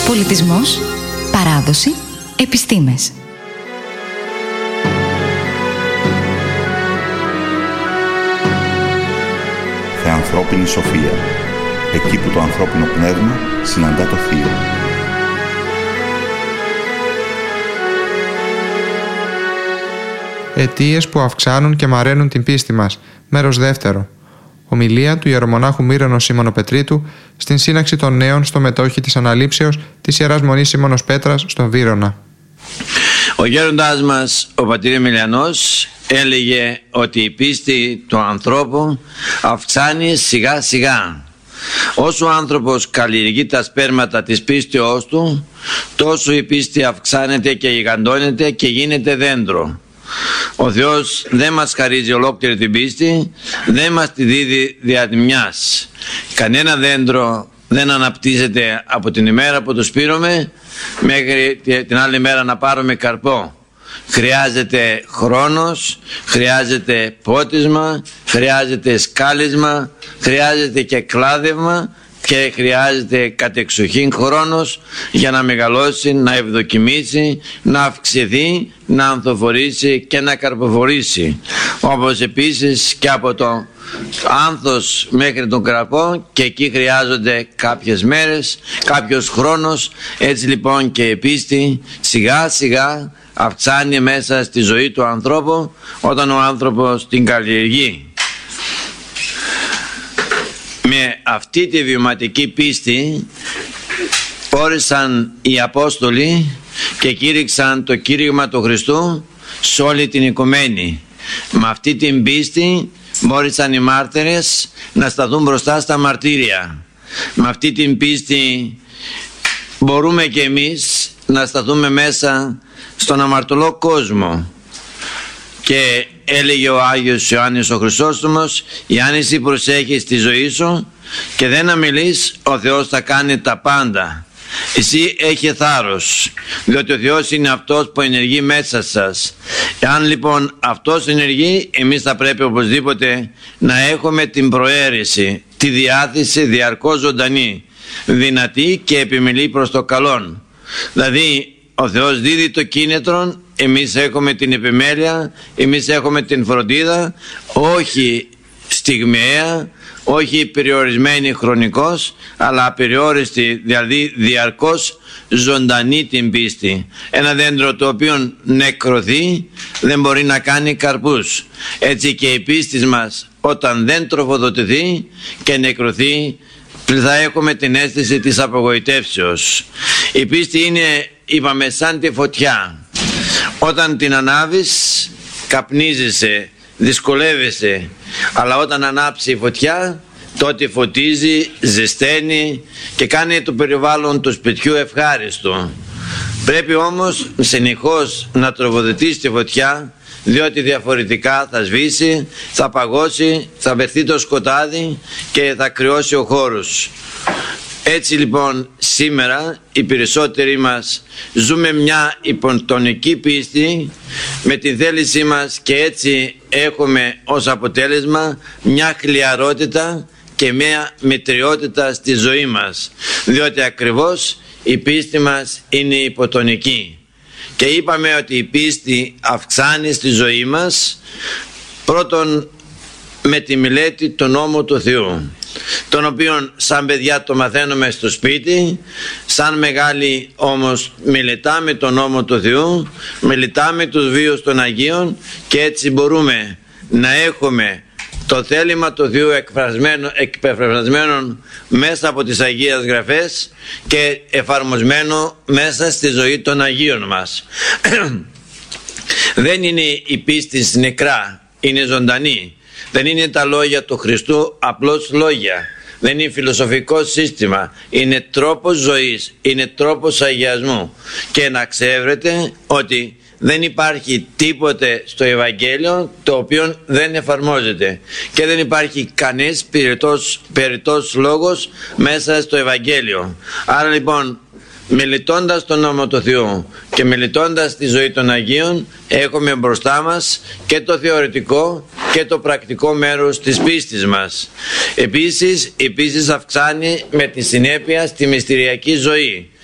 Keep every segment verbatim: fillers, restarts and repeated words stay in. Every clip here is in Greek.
Πολιτισμός, παράδοση, επιστήμες. Θεανθρώπινη σοφία. Εκεί που το ανθρώπινο πνεύμα συναντά το θείο. Αιτίες που αυξάνουν και μαραίνουν την πίστη μας. Μέρος δεύτερο. Ομιλία του ιερομονάχου Μύρονος Σιμωνοπετρίτου στην σύναξη των νέων στο μετόχι της Αναλήψεως της Ιεράς Μονής Σίμωνος Πέτρας στον Βύρωνα. Ο γέροντάς μας, ο πατήρ Εμιλιανός, έλεγε ότι η πίστη του ανθρώπου αυξάνει σιγά σιγά. Όσο ο άνθρωπος καλλιεργεί τα σπέρματα της πίστεώς του, τόσο η πίστη αυξάνεται και γιγαντώνεται και γίνεται δέντρο. Ο Θεός δεν μας χαρίζει ολόκληρη την πίστη, δεν μας τη δίδει δια τη μιας. Κανένα δέντρο δεν αναπτύσσεται από την ημέρα που το σπείρουμε μέχρι την άλλη μέρα να πάρουμε καρπό. Χρειάζεται χρόνος, χρειάζεται πότισμα, χρειάζεται σκάλισμα, χρειάζεται και κλάδευμα και χρειάζεται κατεξοχήν χρόνος για να μεγαλώσει, να ευδοκιμήσει, να αυξηθεί, να ανθοφορήσει και να καρποφορήσει. Όπως επίσης και από το άνθος μέχρι τον καρπό, και εκεί χρειάζονται κάποιες μέρες, κάποιος χρόνος. Έτσι λοιπόν και η πίστη σιγά σιγά αυξάνει μέσα στη ζωή του ανθρώπου όταν ο άνθρωπος την καλλιεργεί. Με αυτή τη βιωματική πίστη όρισαν οι Απόστολοι και κήρυξαν το κήρυγμα του Χριστού σε όλη την οικουμένη. Με αυτή την πίστη μπόρεσαν οι μάρτυρες να σταθούν μπροστά στα μαρτύρια. Με αυτή την πίστη μπορούμε και εμείς να σταθούμε μέσα στον αμαρτωλό κόσμο. Και έλεγε ο Άγιος Ιωάννης ο Χρυσόστομος: Ιάννη, εσύ προσέχεις τη ζωή σου και δεν αμιλείς, ο Θεός θα κάνει τα πάντα. Εσύ έχει θάρρος, διότι ο Θεός είναι αυτός που ενεργεί μέσα σας. Εάν λοιπόν αυτός ενεργεί, εμείς θα πρέπει οπωσδήποτε να έχουμε την προαίρεση, τη διάθεση διαρκώς ζωντανή, δυνατή και επιμελή προς το καλόν. Δηλαδή ο Θεός δίδει το κίνητρο, εμείς έχουμε την επιμέλεια, εμείς έχουμε την φροντίδα, όχι στιγμιαία, όχι περιορισμένη χρονικώς, αλλά απεριόριστη, δηλαδή διαρκώς ζωντανή την πίστη. Ένα δέντρο το οποίο νεκρωθεί δεν μπορεί να κάνει καρπούς. Έτσι και η πίστη μας όταν δεν τροφοδοτηθεί και νεκρωθεί, θα έχουμε την αίσθηση της απογοητεύσεως. Η πίστη είναι, είπαμε, σαν τη φωτιά. Όταν την ανάβεις καπνίζεσαι, δυσκολεύεσαι, αλλά όταν ανάψει η φωτιά τότε φωτίζει, ζεσταίνει και κάνει το περιβάλλον του σπιτιού ευχάριστο. Πρέπει όμως συνεχώς να τροφοδοτείς τη φωτιά, διότι διαφορετικά θα σβήσει, θα παγώσει, θα βερθεί το σκοτάδι και θα κρυώσει ο χώρος. Έτσι λοιπόν σήμερα οι περισσότεροι μας ζούμε μια υποτονική πίστη με τη θέλησή μας και έτσι έχουμε ως αποτέλεσμα μια χλιαρότητα και μια μετριότητα στη ζωή μας, διότι ακριβώς η πίστη μας είναι υποτονική. Και είπαμε ότι η πίστη αυξάνει στη ζωή μας πρώτον με τη μελέτη του νόμου του Θεού, τον οποίον σαν παιδιά το μαθαίνουμε στο σπίτι, σαν μεγάλοι όμως μελετάμε τον νόμο του Θεού, μελετάμε τους βίους των Αγίων και έτσι μπορούμε να έχουμε το θέλημα του Θεού εκπεφρασμένο μέσα από τις Αγίες Γραφές και εφαρμοσμένο μέσα στη ζωή των Αγίων μας. Δεν είναι η πίστη νεκρά, είναι ζωντανή. Δεν είναι τα λόγια του Χριστού απλώς λόγια. Δεν είναι φιλοσοφικό σύστημα. Είναι τρόπος ζωής, είναι τρόπος αγιασμού. Και να ξέρετε ότι δεν υπάρχει τίποτε στο Ευαγγέλιο το οποίο δεν εφαρμόζεται. Και δεν υπάρχει κανείς περιττός, περιττός λόγος μέσα στο Ευαγγέλιο. Άρα λοιπόν, μελετώντας τον νόμο του Θεού και μελετώντας τη ζωή των Αγίων, έχουμε μπροστά μας και το θεωρητικό και το πρακτικό μέρος της πίστης μας. Επίσης, η πίστη αυξάνει με τη συνέπεια στη μυστηριακή ζωή.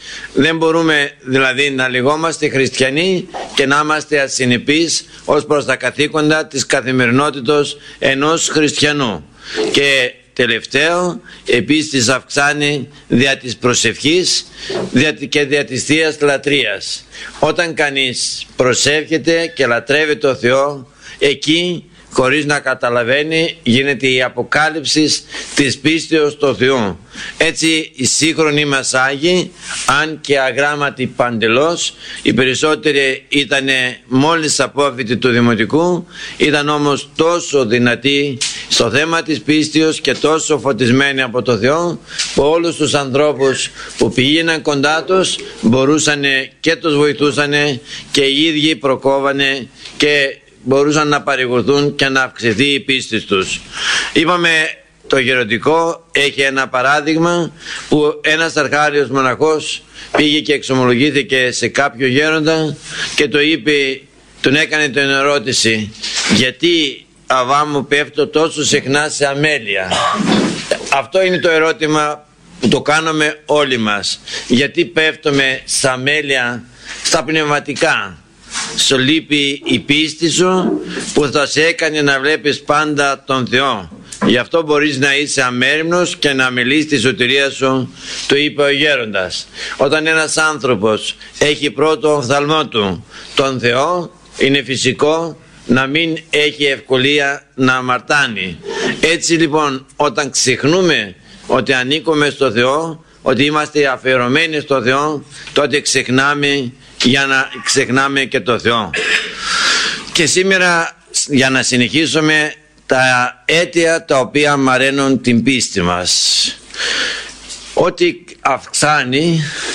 Δεν μπορούμε δηλαδή να λεγόμαστε χριστιανοί και να είμαστε ασυνεπείς ως προς τα καθήκοντα της καθημερινότητος ενός χριστιανού. Και τελευταίο, επίσης αυξάνει δια της προσευχής και δια της Θείας λατρείας. Όταν κανείς προσεύχεται και λατρεύει το Θεό, εκεί χωρίς να καταλαβαίνει γίνεται η αποκάλυψη της πίστεως στο Θεό. Έτσι οι σύγχρονοι μας Άγιοι, αν και αγράμματοι παντελώς, οι περισσότεροι ήταν μόλις απόφοιτοι του Δημοτικού, ήταν όμως τόσο δυνατοί στο θέμα της πίστεως και τόσο φωτισμένοι από το Θεό, που όλους τους ανθρώπους που πήγαιναν κοντά τους μπορούσαν και τους βοηθούσαν και οι ίδιοι προκόβανε και μπορούσαν να παρηγορθούν και να αυξηθεί η πίστη τους. Είπαμε, το γεροντικό έχει ένα παράδειγμα που ένας αρχάριος μοναχός πήγε και εξομολογήθηκε σε κάποιο γέροντα και το είπε, τον έκανε την ερώτηση, γιατί αβά μου πέφτω τόσο συχνά σε αμέλεια? Αυτό είναι το ερώτημα που το κάνουμε όλοι μας. Γιατί πέφτουμε σε αμέλεια στα πνευματικά? Σου λείπει η πίστη σου που θα σε έκανε να βλέπεις πάντα τον Θεό. Γι' αυτό μπορείς να είσαι αμέριμνος και να μιλείς τη σωτηρία σου, το είπε ο γέροντας. Όταν ένας άνθρωπος έχει πρώτο οφθαλμό του τον Θεό, είναι φυσικό να μην έχει ευκολία να αμαρτάνει. Έτσι λοιπόν, όταν ξεχνούμε ότι ανήκουμε στο Θεό, ότι είμαστε αφιερωμένοι στο Θεό, τότε ξεχνάμε για να ξεχνάμε και το Θεό. Και σήμερα, για να συνεχίσουμε, τα αίτια τα οποία μαραίνουν την πίστη μας. Ό,τι αυξάνει